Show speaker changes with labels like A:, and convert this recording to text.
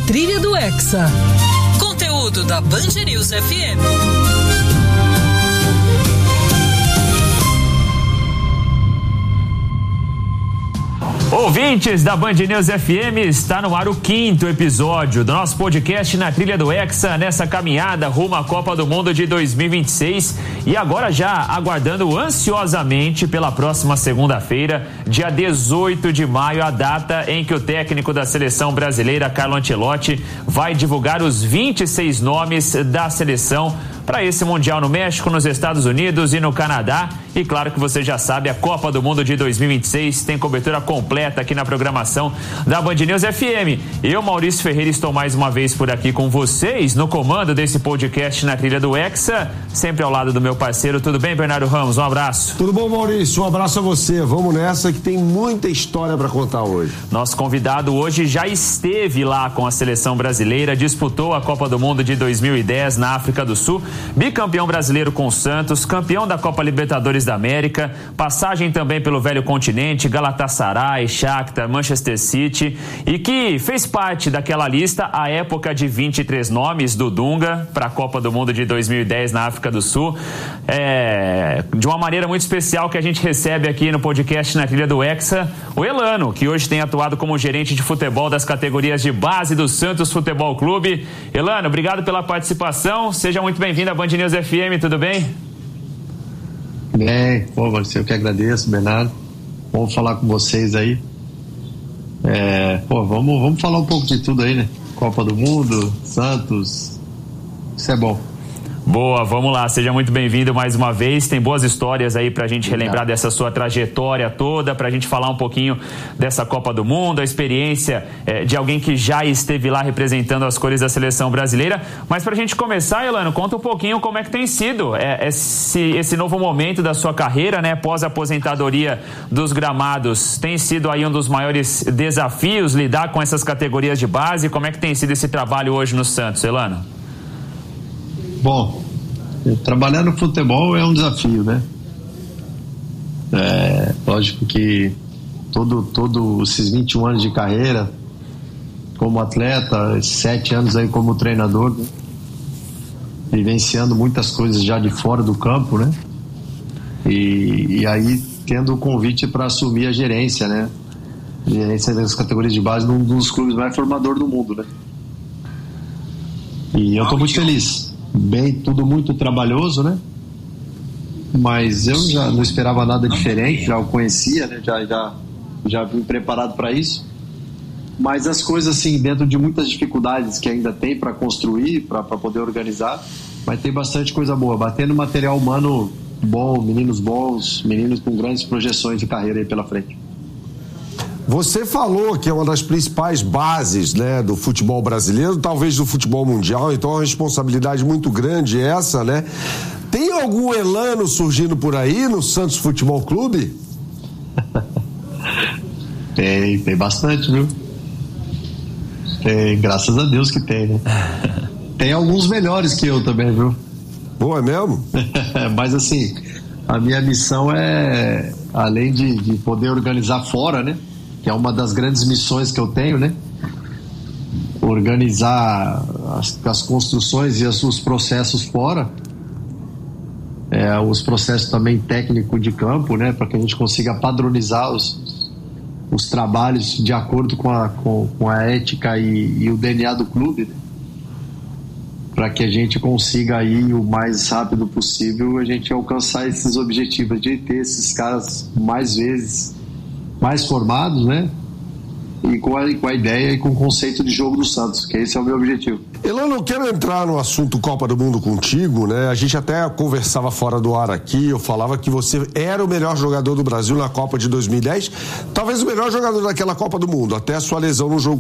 A: Trilha do Hexa. Conteúdo da Band News FM.
B: Ouvintes da Band News FM, está no ar o 5º episódio do nosso podcast Na Trilha do Hexa, nessa caminhada rumo à Copa do Mundo de 2026 e agora já aguardando ansiosamente pela próxima segunda-feira, dia 18 de maio, a data em que o técnico da seleção brasileira, Carlo Ancelotti, vai divulgar os 26 nomes da seleção para esse Mundial no México, nos Estados Unidos e no Canadá. E claro que você já sabe, a Copa do Mundo de 2026 tem cobertura completa aqui na programação da Band News FM. Eu, Maurício Ferreira, estou mais uma vez por aqui com vocês no comando desse podcast Na Trilha do Hexa, sempre ao lado do meu parceiro. Tudo bem, Bernardo Ramos? Um abraço.
C: Tudo bom, Maurício? Um abraço a você. Vamos nessa que tem muita história para contar hoje.
B: Nosso convidado hoje já esteve lá com a seleção brasileira, disputou a Copa do Mundo de 2010 na África do Sul, bicampeão brasileiro com o Santos, campeão da Copa Libertadores da América, passagem também pelo velho continente, Galatasaray, Shakhtar, Manchester City, e que fez parte daquela lista à época de 23 nomes do Dunga para a Copa do Mundo de 2010 na África do Sul. De uma maneira muito especial que a gente recebe aqui no podcast Na Trilha do Hexa, o Elano, que hoje tem atuado como gerente de futebol das categorias de base do Santos Futebol Clube. Elano, obrigado pela participação, seja muito bem-vindo à Band News FM, tudo bem?
D: Bem, eu que agradeço, Bernardo. Vamos falar com vocês aí. Vamos falar um pouco de tudo aí, né? Copa do Mundo, Santos, isso é bom.
B: Boa, vamos lá, seja muito bem-vindo mais uma vez. Tem boas histórias aí pra gente relembrar dessa sua trajetória toda, pra gente falar um pouquinho dessa Copa do Mundo, a experiência de alguém que já esteve lá representando as cores da seleção brasileira. Mas pra gente começar, Elano, conta um pouquinho como é que tem sido esse novo momento da sua carreira, né? Pós-aposentadoria dos gramados, tem sido aí um dos maiores desafios lidar com essas categorias de base. Como é que tem sido esse trabalho hoje no Santos, Elano?
D: Bom, trabalhar no futebol é um desafio, né? Lógico que todos esses 21 anos de carreira como atleta, 7 anos aí como treinador, né? Vivenciando muitas coisas já de fora do campo, né? E aí tendo o convite para assumir a gerência, né? Gerência das categorias de base num dos clubes mais formadores do mundo, né? E eu estou muito feliz. Tudo muito trabalhoso, né? Mas eu já não esperava nada diferente, já o conhecia, né? Já vim preparado para isso. Mas as coisas, assim, dentro de muitas dificuldades que ainda tem para construir, para poder organizar, mas tem bastante coisa boa. Batendo material humano bom, meninos bons, meninos com grandes projeções de carreira aí pela frente.
C: Você falou que é uma das principais bases, né, do futebol brasileiro, talvez do futebol mundial, então é uma responsabilidade muito grande essa, né? Tem algum Elano surgindo por aí no Santos Futebol Clube?
D: Tem bastante, viu? Tem, graças a Deus que tem, né? Tem alguns melhores que eu também, viu?
C: Boa, é mesmo?
D: Mas assim, a minha missão é, além de poder organizar fora, né? Que é uma das grandes missões que eu tenho, né? Organizar as construções e os processos fora, os processos também técnicos de campo, né? Para que a gente consiga padronizar os trabalhos de acordo com a ética e o DNA do clube, né? Para que a gente consiga aí o mais rápido possível a gente alcançar esses objetivos de ter esses caras mais formados, né? E com a ideia e com o conceito de jogo do Santos, que esse é o meu objetivo.
C: Elano, eu quero entrar no assunto Copa do Mundo contigo, né? A gente até conversava fora do ar aqui, eu falava que você era o melhor jogador do Brasil na Copa de 2010, talvez o melhor jogador daquela Copa do Mundo, até a sua lesão no jogo